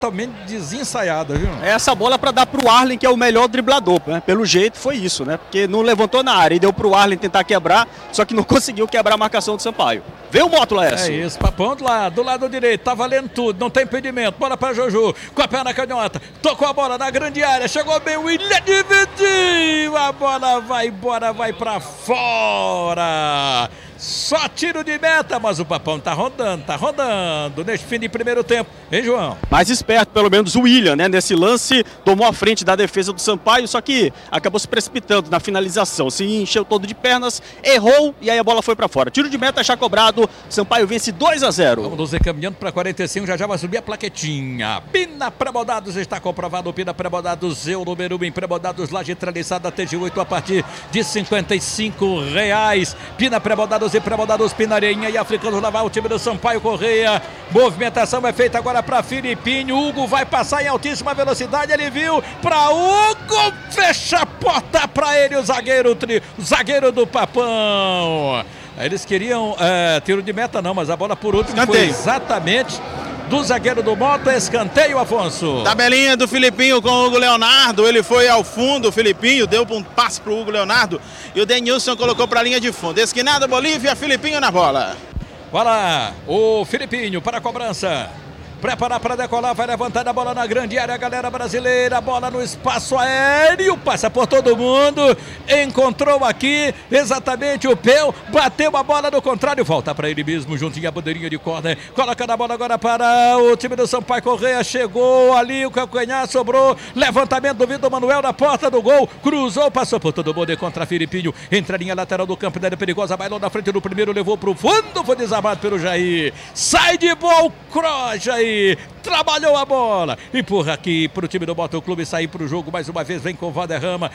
totalmente desensaiada, viu? Essa bola para dar para o Arlen, que é o melhor driblador, né? Pelo jeito foi isso, né? Porque não levantou na área e deu para o Arlen tentar quebrar, só que não conseguiu quebrar a marcação do Sampaio. Veio o Moto, Laércio. É isso, Papão do lado direito, tá valendo tudo, não tem impedimento. Bola para Jojo, com a perna canhota, tocou a bola na grande área, chegou bem o William, dividiu, a bola vai embora, vai para fora. Só tiro de meta, mas o Papão tá rodando neste fim de primeiro tempo, hein, João? Mais esperto, pelo menos o William, né? Nesse lance, tomou a frente da defesa do Sampaio, só que acabou se precipitando na finalização. Se encheu todo de pernas, errou e aí a bola foi para fora. Tiro de meta já cobrado, Sampaio vence 2-0. Vamos nos encaminhando para 45, já vai subir a plaquetinha. Pina Pré-Moldados está comprovado, Pina Pré-Moldados, eu número 1 em Pré-Moldados, laje traliçada, TG8 a partir de R$55. Pina Pré-Moldados e Pré-Moldados, Pinareinha e Africanos lavar o time do Sampaio Correia. Movimentação é feita agora para Filipinho. Hugo vai passar em altíssima velocidade. Ele viu para Hugo. Fecha a porta para ele, o zagueiro do Papão. Eles queriam tiro de meta, não, mas a bola por último foi exatamente do zagueiro do Moto. Escanteio, Afonso. Tabelinha do Filipinho com o Hugo Leonardo. Ele foi ao fundo, o Filipinho deu um passe para o Hugo Leonardo e o Denilson colocou para a linha de fundo. Esquinada Bolívia, Filipinho na bola. Vai lá, o Filipinho para a cobrança. Preparar para decolar, vai levantar a bola na grande área, galera brasileira, bola no espaço aéreo, passa por todo mundo, encontrou aqui exatamente o Peu, bateu a bola do contrário, volta para ele mesmo, juntinho a bandeirinha de corner, coloca na bola agora para o time do Sampaio Correia, chegou ali, o calcanhar sobrou, levantamento do Vitor Manuel na porta do gol, cruzou, passou por todo mundo, contra Filipinho, entra a linha lateral do campo, área perigosa, bailou na frente do primeiro, levou para o fundo, foi desarmado pelo Jair, sai de boa, cross, Jair. Trabalhou a bola, empurra aqui para o time do Motoclube sair para o jogo mais uma vez, vem com o Valderrama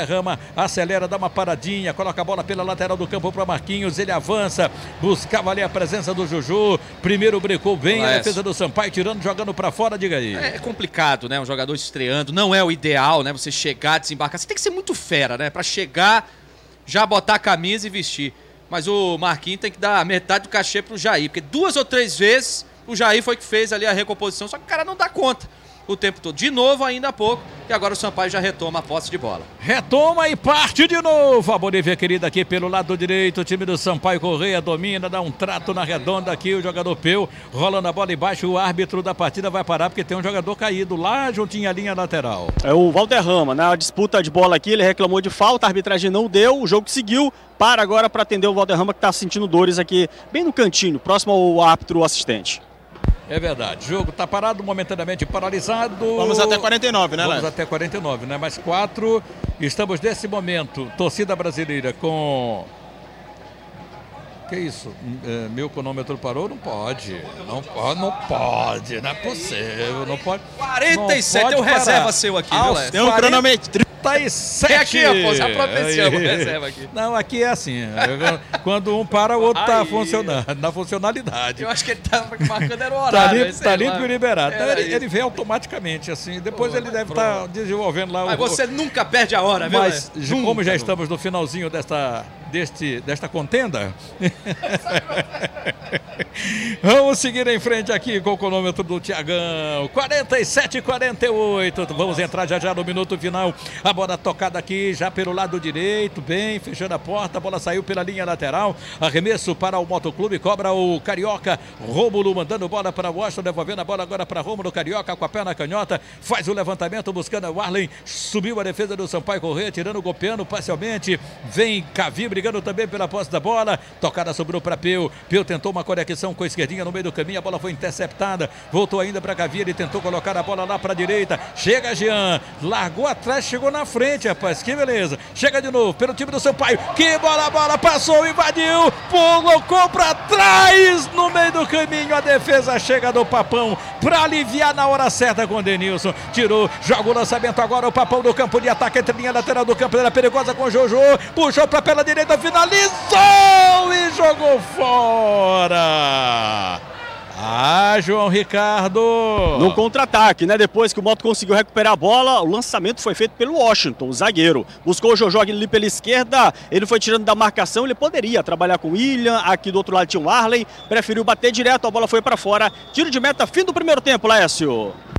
acelera, dá uma paradinha, coloca a bola pela lateral do campo para Marquinhos, ele avança, buscava ali a presença do Juju, primeiro brecou bem a defesa do Sampaio, tirando, jogando para fora, diga aí. É complicado, né, um jogador estreando, não é o ideal, né, você chegar, desembarcar, você tem que ser muito fera, né, para chegar, já botar a camisa e vestir, mas o Marquinhos tem que dar metade do cachê pro Jair, porque 2 ou 3 vezes o Jair foi que fez ali a recomposição, só que o cara não dá conta o tempo todo. De novo, ainda há pouco, e agora o Sampaio já retoma a posse de bola. Retoma e parte de novo. A Bolívia querida aqui pelo lado direito, o time do Sampaio Correia domina, dá um trato na redonda aqui, o jogador Peu, rolando a bola embaixo, o árbitro da partida vai parar porque tem um jogador caído lá juntinho à linha lateral. É o Valderrama, na disputa de bola aqui, ele reclamou de falta, a arbitragem não deu, o jogo seguiu, para agora para atender o Valderrama que está sentindo dores aqui, bem no cantinho, próximo ao árbitro assistente. É verdade, o jogo está parado, momentaneamente paralisado. Vamos até 49, né, Léo? Vamos até 49, né? Mais 4. Estamos nesse momento, torcida brasileira com... Que isso? Meu cronômetro parou? Não pode. Não pode. Não é possível. Não pode. 47, tem um reserva seu aqui, viu, Léo? Tem um cronômetro. 47. É aqui, Afonso, a proteção, reserva aqui. Não, aqui é assim. Quando um para, o outro está funcionando, na funcionalidade. Eu acho que ele estava marcando era o horário. Tá limpo e liberado. Então, ele vem automaticamente, assim. Depois ele deve estar desenvolvendo lá. Mas você nunca perde a hora, viu, Mas Léo? como já estamos no finalzinho desta contenda, vamos seguir em frente aqui com o cronômetro do Tiagão. 47-48. Vamos entrar já no minuto final. A bola tocada aqui já pelo lado direito, bem, fechando a porta, a bola saiu pela linha lateral, arremesso para o Motoclube, cobra o Carioca, Rômulo mandando bola para o Washington, devolvendo a bola agora para Rômulo, Carioca com a perna canhota, faz o levantamento buscando o Arlen, subiu a defesa do Sampaio Correia, tirando o golpeando parcialmente, vem Cavi brigando também pela posse da bola, tocada sobrou para Peu tentou uma conexão com a esquerdinha no meio do caminho, a bola foi interceptada, voltou ainda para Cavi, ele tentou colocar a bola lá para a direita, chega Jean, largou atrás, chegou na frente, rapaz, que beleza. Chega de novo pelo time do Sampaio. Que bola, passou, invadiu, colocou pra trás no meio do caminho. A defesa chega do Papão pra aliviar na hora certa com o Denilson. Tirou, joga o lançamento agora. O Papão do campo de ataque entre linha lateral do campo. Era perigosa com o Jojo. Puxou pra pela direita, finalizou e jogou fora. João Ricardo. No contra-ataque, né? Depois que o Moto conseguiu recuperar a bola, o lançamento foi feito pelo Washington, o zagueiro. Buscou o Jojo ali pela esquerda, ele foi tirando da marcação, ele poderia trabalhar com o William, aqui do outro lado tinha o Arlen, preferiu bater direto, a bola foi para fora. Tiro de meta, fim do primeiro tempo, Laércio.